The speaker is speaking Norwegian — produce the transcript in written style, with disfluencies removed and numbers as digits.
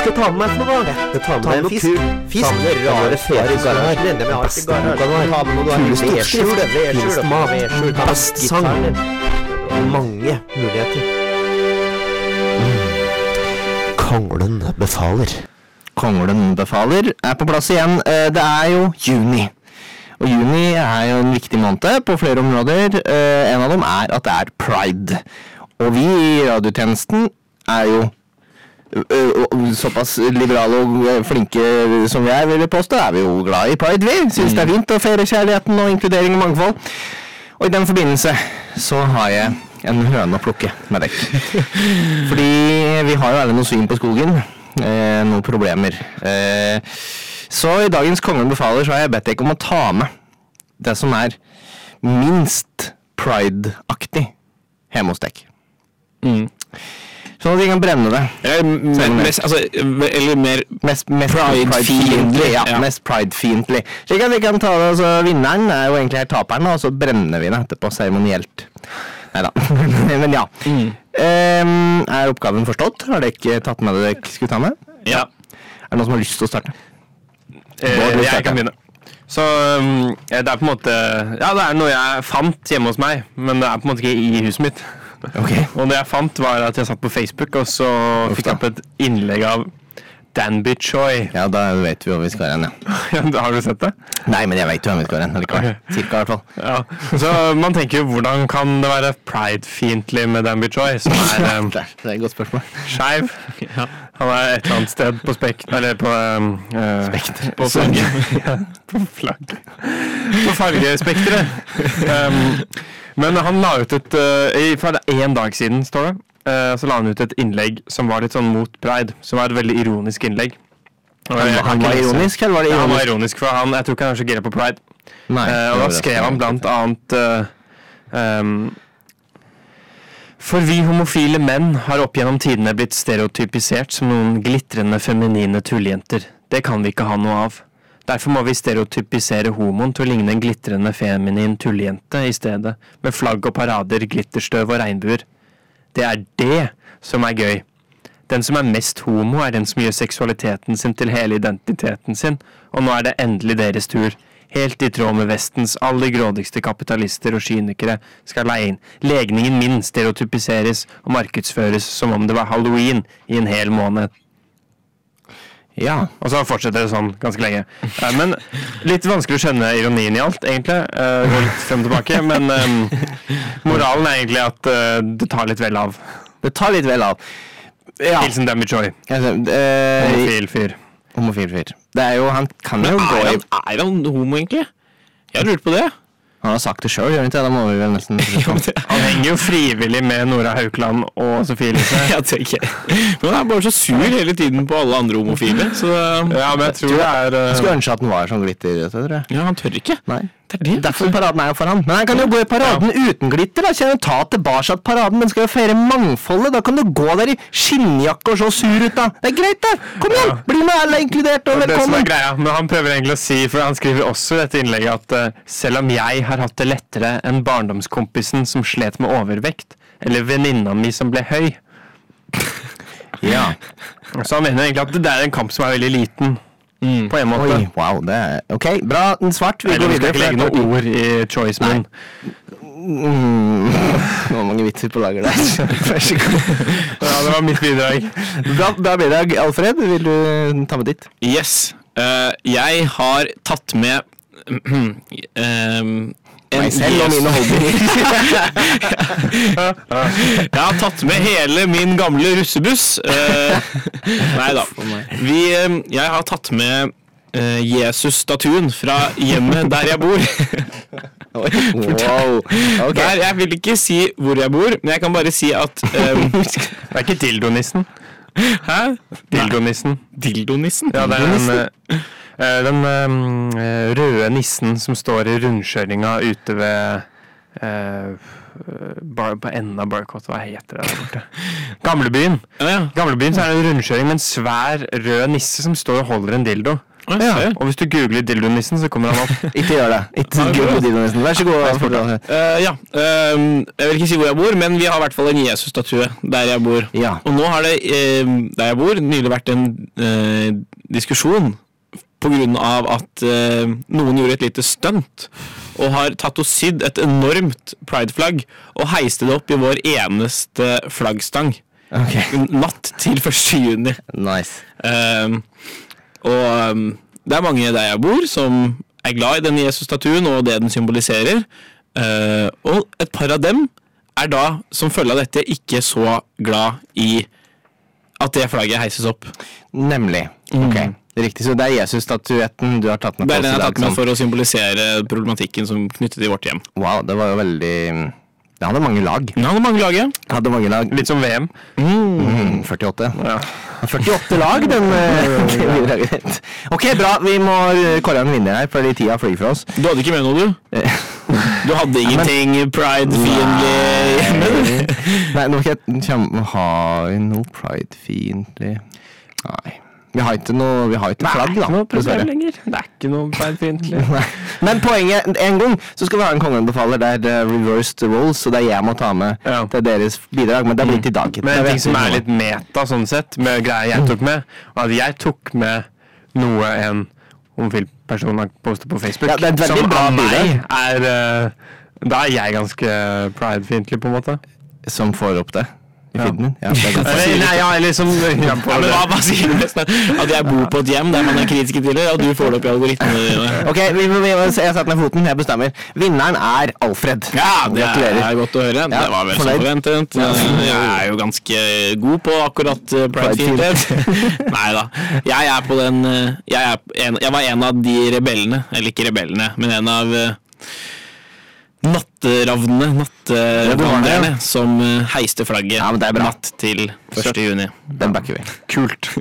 Skal ta med meg for noe? Jeg tar med deg en fisk. Ta med rare fete garasjen. Med alt i garasjen. Ta med noe du har vedskjul. Best sang. Mange muligheter. Konglen befaler. Konglen befaler på plass igjen. Det jo juni. Og juni jo en viktig måned på flere områder. En av dem at det Pride. Og vi I radiotjenesten jo såpass liberale og flinke som vi vil jeg påstå, vi jo glad I Pride, vi. Synes det fint å feire kjærligheten og inkludering og mangfold. Og I den forbindelse så har jeg en høne å plukke med deg. Fordi vi har jo alle noe syn på skogen, noen problemer. Så I dagens Kongen befaler så har jeg bedt deg om å ta med det som minst Pride-aktig hjemme hos deg. Sånn at vi kan brenne det. Eller mer mest Pride-fiendtlig. Ja, mest Pride-fiendtlig. Slik at vi kan ta det, altså vinneren jo egentlig her taperen, og så brenner vi det etterpå seremonielt. Neida, men ja. Oppgaven forstått? Har dere ikke tatt med det dere skulle ta med? Ja. Det noen som har lyst til å starte? Jeg kan begynne. Så det på en måte, ja det noe jeg fant hjemme hos meg, men det på en måte ikke I huset mitt. Okay. Og det jeg fant var at jeg satt på Facebook, og så fikk jeg opp et innlegg av Danby Choi. Ja, da vet vi hvor vi skal hen, ja. Har du sett det? Nei, men jeg vet jo hvor vi skal hen, okay. Cirka I hvert fall. Ja. Så man tenker jo, hvordan kan det være Pride-fiendtlig med Danby Choi, som det et godt spørsmål. Skeiv. Ja. Han et eller annet sted på eller på Spekter. På flagget. Ja, på flagget. På fargespekteret. Men han la ut for en dag siden, står det, så la han ut et innlegg som var litt sånn mot Pride, som var et veldig ironisk innlegg. Han var ironisk, eller var det ironisk? Ja, han var ironisk, for jeg tror ikke han så gira på Pride. Nei, og da skrev han blant annet for vi homofile menn har opp gjennom tidene blitt stereotypisert som noen glitrende feminine tulljenter. Det kan vi ikke ha noe av. Derfor må vi stereotypisere homoen til å ligne en glitrende feminin tulljente I stedet, med flagg og parader, glitterstøv og regnbuer. Det det som gøy. Den som mest homo den som gjør seksualiteten sin til hele identiteten sin, og nå det endelig deres tur. Helt I tråd med vestens aller grådigste kapitalister og kynikere skal legningen min stereotypiseres og markedsføres som om det var Halloween I en hel måned. Ja, og så fortsetter det sånn ganske lenge. Men litt vanskelig å skjønne ironien I alt, egentlig. Går litt frem og tilbake, men moralen egentlig at det tar litt vel av. Det tar litt vel av. Ja. Hilsen Danby Choi. Homofil fyr. Homofil fyr. Det jo, han kan jo gå I... han homo, egentlig? Jeg har lurt på det. Han har sagt det selv, gjør han ikke? Da må vi vel nesten... Han henger jo frivillig med Nora Haukeland og Sofie Elise. Jeg tror ikke. Men han bare så sur hele tiden på alle andre homofile. Så... Ja, men jeg tror det Jeg skulle ønske at han var sånn glitter, tror jeg. Ja, han tør ikke. Nei. Derfor paraden jo for han. Men han kan jo gå I paraden uten glitter, da. Kjenner ta tilbake paraden, men skal jo feire mangfoldet. Da kan du gå der I skinnjakke og så sur ut, da. Det greit, da. Kom igjen, bli med alle inkludert og velkommen. Det som greia, men han prøver egentlig å si, for han skriver også I dette innlegget, at selv om jeg har hatt det lettere enn barndomskompisen som slet med overvekt, eller venninna mi som ble høy. Ja. Så han mener egentlig at det en kamp som veldig liten. På en måte. Oi, wow, det ok, bra, svart. Vi går videre. Eller vi skal ikke legge noen ord I Choice, men... Det var mange vitser på lager der. Ja, det var mitt bidrag. Bra bidrag, Alfred. Vil du ta med ditt? Yes. Jeg har tatt med... meg selv og mine hobbyer. Jeg har tatt med hele min gamle russebuss. Neida. Jeg har tatt med Jesus-statuen fra hjemmet der jeg bor. Wow. Okay. Der, jeg vil ikke si hvor jeg bor, men jeg kan bare si at det ikke Dildonissen. Hæ? Dildonissen. Dildonissen? Ja, det den røde nissen som står I rundkjøringa ute ved på enden av Barcott, hva heter det der borte? Gamlebyen. Ja. Gamlebyen så det en rundkjøring med en svær rød nisse som står og holder en dildo. Ja. Og hvis du googler dildonissen, så kommer han opp. Ikke gjør det. Ikke gjør det, nesten. Vær så god. Ja, jeg vil ikke si hvor jeg bor, men vi har i hvert fall en Jesus-statue der jeg bor. Ja. Og nå har det, der jeg bor, nylig vært en diskusjon på grunn av at noen gjorde et lite stunt og har tatt og sydd et enormt Pride-flagg og heiste det opp i vår eneste flaggstang. Natt til 1. juni. Nice. Og det er mange der jeg bor som er glad i denne Jesus-statuen og det den symboliserer. Og et par av dem er da, som følge av dette, ikke så glad i at det flagget heises opp. Nemlig. Ok. Riktig, så det er Jesus-statuetten du har tatt med på. Det er den jeg har tatt med for å symbolisere problematikken som knyttet til vårt hjem. Wow, det var jo veldig... Det hadde mange lag. Den hadde mange lag, ja. Hadde mange lag. Litt som VM. 48. Ja. 48 lag, den bidraget. Ok, bra. Vi må kåre en vinner her, fordi tida flyr fra oss. Du hadde ikke med noe, du? Du hadde ingenting Pride-fiendtlig hjemme? Nei, nå skal jeg ha noe Pride-fiendtlig. Nei. Vi har ikke flagg, da. Det er ikke noe problem lenger. Det er ikke noe Pride-fiendtlig. Men poenget, en gang så skal vi ha en Kongen befaler der det er reversed roles, så det er jeg må ta med til deres bidrag, men det blir til dag. Men en ting som er litt meta sånn sett, med greier jeg tok med, var at jeg tok med noe en homofil person har postet på Facebook, det er et veldig som bra av bilde. meg da er jeg ganske Pride-fiendtlig på en måte. Som får opp det. I feeden din? Ja, det er ganske eller som men hva sier du nesten? At jeg bor på et hjem der man er kritiske til det, og du får det opp i algoritmene dine. Ok, jeg setter ned foten, jeg bestemmer. Vinneren er Alfred. Ja, det er godt å høre. Det var vel så forventet. Jeg er jo ganske god på akkurat Pride-fiendtlighet. Neida. Jeg er på den jeg var en av de rebellene, eller ikke rebellene, men en av nattevandrerne som heiste flagget natt til 1. juni. Den backer vi. Kult.